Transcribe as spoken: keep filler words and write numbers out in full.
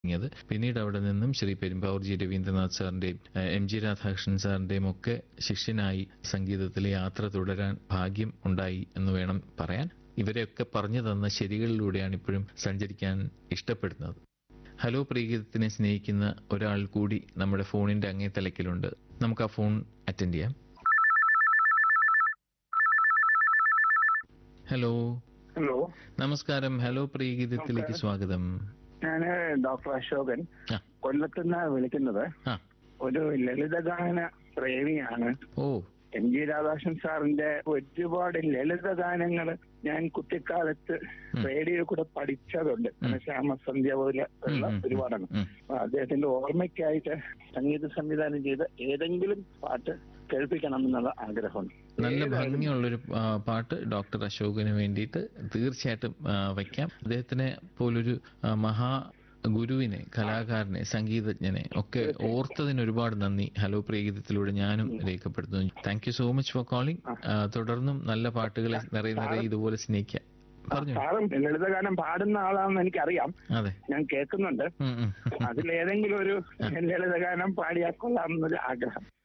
തുടങ്ങിയത്. പിന്നീട് അവിടെ നിന്നും Shri Perumbavoor G Ravindranath സാറിന്റെയും M G Radhakrishnan സാറിന്റെയും ഒക്കെ ശിഷ്യനായി സംഗീതത്തിലെ യാത്ര തുടരാൻ ഭാഗ്യം ഉണ്ടായി എന്ന് വേണം പറയാൻ. ഇവരെയൊക്കെ പറഞ്ഞു തന്ന ശരികളിലൂടെയാണ് ഇപ്പോഴും സഞ്ചരിക്കാൻ ഇഷ്ടപ്പെടുന്നത്. ഹലോ പ്രിയഗീതത്തിനെ സ്നേഹിക്കുന്ന ഒരാൾ കൂടി നമ്മുടെ ഫോണിന്റെ അങ്ങേ തലക്കിലുണ്ട്. നമുക്ക് ആ ഫോൺ അറ്റൻഡ് ചെയ്യാം. ഹലോ. ഹലോ, നമസ്കാരം. ഹലോ പ്രിയഗീതത്തിലേക്ക് സ്വാഗതം. ഞാന് ഡോക്ടർ അശോകൻ കൊല്ലത്തുനിന്ന് വിളിക്കുന്നത്. ഒരു ലളിതഗാന പ്രേമിയാണ്. ഓ. എം ജി രാധാകൃഷ്ണൻ സാറിന്റെ ഒരുപാട് ലളിതഗാനങ്ങൾ ഞാൻ കുട്ടിക്കാലത്ത് റേഡിയോ കൂടെ പഠിച്ചതുണ്ട്. ശ്യാമസന്ധ്യ പോലെ ഉള്ള ഒരുപാടാണ്. അദ്ദേഹത്തിന്റെ ഓർമ്മയ്ക്കായിട്ട് സംഗീത സംവിധാനം ചെയ്ത ഏതെങ്കിലും പാട്ട് കേൾപ്പിക്കണം എന്നുള്ള ആഗ്രഹമുണ്ട്. നല്ല ഭംഗിയുള്ളൊരു പാട്ട് ഡോക്ടർ അശോകന് വേണ്ടിയിട്ട് തീർച്ചയായിട്ടും വയ്ക്കാം. അദ്ദേഹത്തിനെ പോലൊരു മഹാ ഗുരുവിനെ, കലാകാരനെ, സംഗീതജ്ഞനെ ഒക്കെ ഓർത്തതിന് ഒരുപാട് നന്ദി. ഹലോ പ്രിയഗീതത്തിലൂടെ ഞാനും രേഖപ്പെടുത്തുന്നു. Thank you so much for calling. തുടർന്നും നല്ല പാട്ടുകളെ നിറയെ നിറയെ ഇതുപോലെ സ്നേഹിക്കാം. സാറും ലളിതഗാനം പാടുന്ന ആളാണെന്ന് എനിക്കറിയാം. അതെ, ഞാൻ കേൾക്കുന്നുണ്ട്. അതിലേതെങ്കിലും ഒരു ലളിതഗാനം പാടിയാൽ കൊള്ളാമെന്നൊരു ആഗ്രഹം.